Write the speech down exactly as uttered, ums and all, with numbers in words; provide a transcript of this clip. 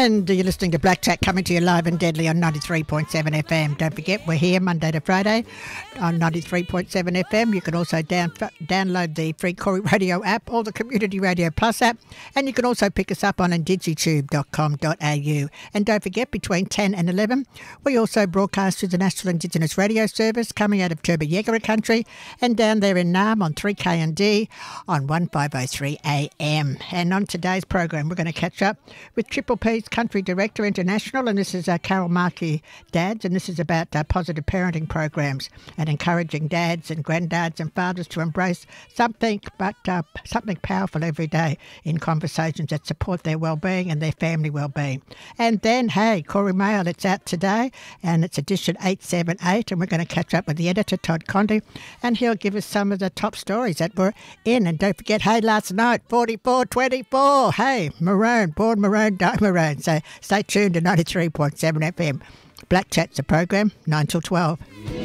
And you're listening to Black Chat, coming to you live and deadly on ninety-three point seven F M. Don't forget, we're here Monday to Friday on ninety-three point seven F M. You can also down, download the free Corey Radio app or the Community Radio Plus app. And you can also pick us up on indigitube dot com dot a u. And don't forget, between ten and eleven, we also broadcast through the National Indigenous Radio Service coming out of Turba Yagara country and down there in Naarm on three K and D on fifteen oh three A M. And on today's program, we're going to catch up with Triple P's Country Director International, and this is uh, Carol Markey Dads, and this is about uh, positive parenting programs and encouraging dads and granddads and fathers to embrace something but uh, something powerful every day in conversations that support their well-being and their family well-being. And then, hey, Corey Mail, it's out today, and it's edition eight seventy-eight, and we're going to catch up with the editor, Todd Conde, and he'll give us some of the top stories that were in. And don't forget, hey, last night, forty-four twenty-four, hey, Maroon, born Maroon, die Maroon. So stay tuned to ninety-three point seven F M. Black Chat's a program, nine till twelve.